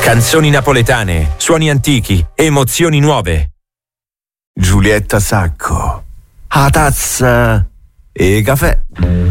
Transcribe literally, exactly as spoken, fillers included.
Canzoni napoletane, suoni antichi, emozioni nuove. Giulietta Sacco, a tazza e caffè.